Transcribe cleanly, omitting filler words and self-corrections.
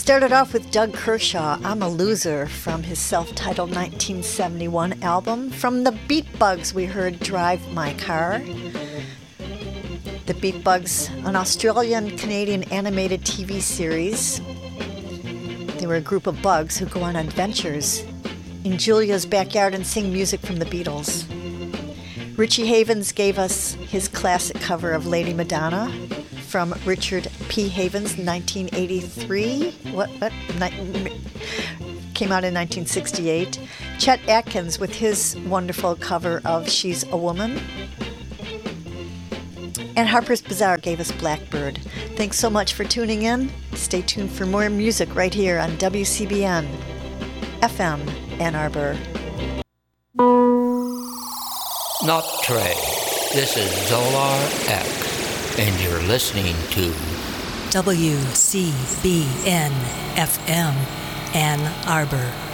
started off with Doug Kershaw, I'm a Loser, from his self-titled 1971 album. From the Beat Bugs, we heard Drive My Car. The Beat Bugs, an Australian-Canadian animated TV series. They were a group of bugs who go on adventures in Julia's backyard and sing music from the Beatles. Richie Havens gave us his classic cover of Lady Madonna from Richard P. Havens' 1983. Came out in 1968. Chet Atkins with his wonderful cover of She's a Woman. And Harper's Bazaar gave us Blackbird. Thanks so much for tuning in. Stay tuned for more music right here on WCBN FM Ann Arbor. Not Trey. This is Zolar X, and you're listening to WCBN FM Ann Arbor.